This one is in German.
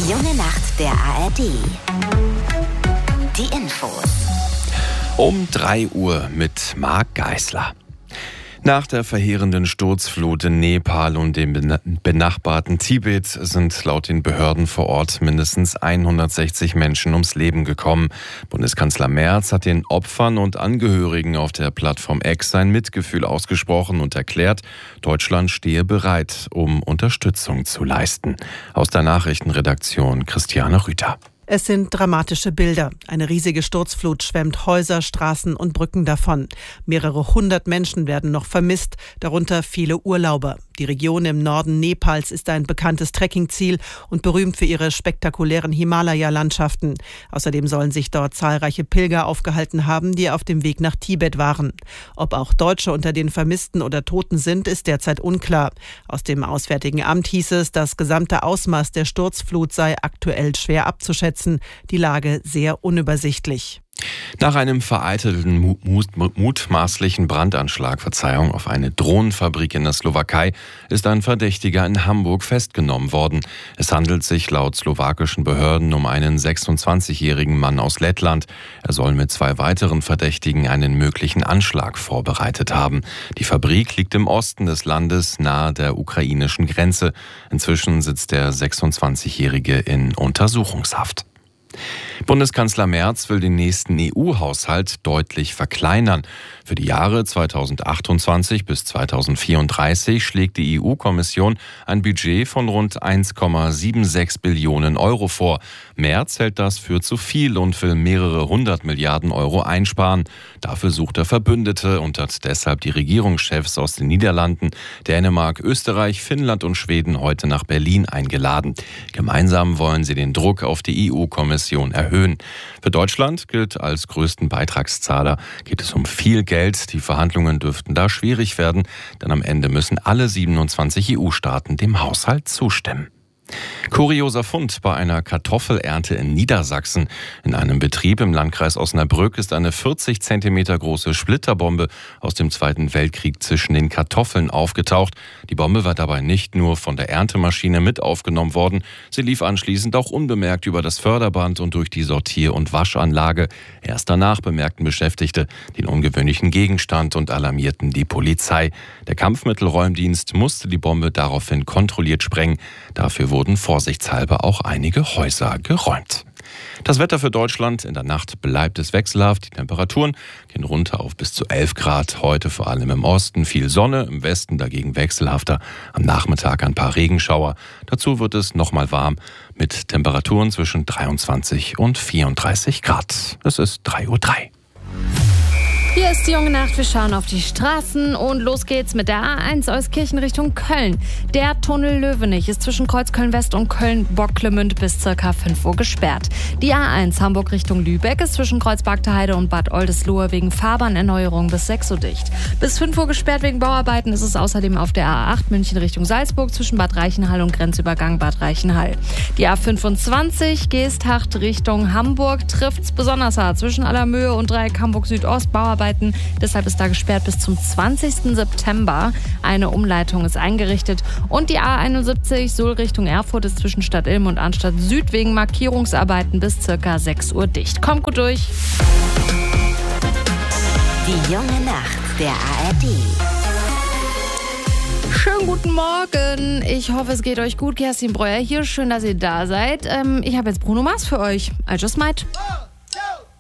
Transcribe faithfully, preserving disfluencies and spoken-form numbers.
Die junge Nacht der A R D. Die Infos. Um drei Uhr mit Marc Geisler. Nach der verheerenden Sturzflut in Nepal und dem benachbarten Tibet sind laut den Behörden vor Ort mindestens hundertsechzig Menschen ums Leben gekommen. Bundeskanzler Merz hat den Opfern und Angehörigen auf der Plattform X sein Mitgefühl ausgesprochen und erklärt, Deutschland stehe bereit, um Unterstützung zu leisten. Aus der Nachrichtenredaktion Christiane Rüther. Es sind dramatische Bilder. Eine riesige Sturzflut schwemmt Häuser, Straßen und Brücken davon. Mehrere hundert Menschen werden noch vermisst, darunter viele Urlauber. Die Region im Norden Nepals ist ein bekanntes Trekkingziel und berühmt für ihre spektakulären Himalaya-Landschaften. Außerdem sollen sich dort zahlreiche Pilger aufgehalten haben, die auf dem Weg nach Tibet waren. Ob auch Deutsche unter den Vermissten oder Toten sind, ist derzeit unklar. Aus dem Auswärtigen Amt hieß es, das gesamte Ausmaß der Sturzflut sei aktuell schwer abzuschätzen. Die Lage sehr unübersichtlich. Nach einem vereitelten, mut- mutmaßlichen Brandanschlag, Verzeihung, auf eine Drohnenfabrik in der Slowakei ist ein Verdächtiger in Hamburg festgenommen worden. Es handelt sich laut slowakischen Behörden um einen sechsundzwanzigjährigen Mann aus Lettland. Er soll mit zwei weiteren Verdächtigen einen möglichen Anschlag vorbereitet haben. Die Fabrik liegt im Osten des Landes nahe der ukrainischen Grenze. Inzwischen sitzt der sechsundzwanzigjährige in Untersuchungshaft. Bundeskanzler Merz will den nächsten E U-Haushalt deutlich verkleinern. Für die Jahre zweitausendachtundzwanzig bis zweitausendvierunddreißig schlägt die E U-Kommission ein Budget von rund eins Komma sechsundsiebzig Billionen Euro vor. Merz hält das für zu viel und will mehrere hundert Milliarden Euro einsparen. Dafür sucht er Verbündete und hat deshalb die Regierungschefs aus den Niederlanden, Dänemark, Österreich, Finnland und Schweden heute nach Berlin eingeladen. Gemeinsam wollen sie den Druck auf die E U-Kommission erhöhen. Für Deutschland gilt als größten Beitragszahler, geht es um viel Geld. Die Verhandlungen dürften da schwierig werden, denn am Ende müssen alle siebenundzwanzig E U-Staaten dem Haushalt zustimmen. Kurioser Fund bei einer Kartoffelernte in Niedersachsen. In einem Betrieb im Landkreis Osnabrück ist eine vierzig Zentimeter große Splitterbombe aus dem Zweiten Weltkrieg zwischen den Kartoffeln aufgetaucht. Die Bombe war dabei nicht nur von der Erntemaschine mit aufgenommen worden, sie lief anschließend auch unbemerkt über das Förderband und durch die Sortier- und Waschanlage. Erst danach bemerkten Beschäftigte den ungewöhnlichen Gegenstand und alarmierten die Polizei. Der Kampfmittelräumdienst musste die Bombe daraufhin kontrolliert sprengen. Dafür wurden vorsichtshalber auch einige Häuser geräumt. Das Wetter für Deutschland: In der Nacht bleibt es wechselhaft. Die Temperaturen gehen runter auf bis zu elf Grad. Heute vor allem im Osten viel Sonne, im Westen dagegen wechselhafter. Am Nachmittag ein paar Regenschauer. Dazu wird es nochmal warm mit Temperaturen zwischen dreiundzwanzig und vierunddreißig Grad. Es ist drei Uhr drei. Hier ist die junge Nacht, wir schauen auf die Straßen und los geht's mit der A eins Euskirchen Richtung Köln. Der Tunnel Löwenich ist zwischen Kreuzköln-West und Köln-Bocklemünd bis ca. fünf Uhr gesperrt. Die A eins Hamburg Richtung Lübeck ist zwischen Kreuzberg Heide und Bad Oldesloe wegen Fahrbahnerneuerung bis sechs Uhr dicht. Bis fünf Uhr gesperrt wegen Bauarbeiten ist es außerdem auf der A acht München Richtung Salzburg zwischen Bad Reichenhall und Grenzübergang Bad Reichenhall. Die A fünfundzwanzig Geesthacht Richtung Hamburg trifft's besonders hart zwischen Allermöhe und Dreieck Hamburg Südost. Bauarbeiten. Deshalb ist da gesperrt bis zum zwanzigsten September. Eine Umleitung ist eingerichtet. Und die A einundsiebzig Suhl Richtung Erfurt ist zwischen Stadt Ilm und Arnstadt Süd wegen Markierungsarbeiten bis ca. sechs Uhr dicht. Kommt gut durch. Die junge Nacht der A R D. Schönen guten Morgen. Ich hoffe, es geht euch gut. Kerstin Breuer hier. Schön, dass ihr da seid. Ähm, ich habe jetzt Bruno Mars für euch. I Just Might.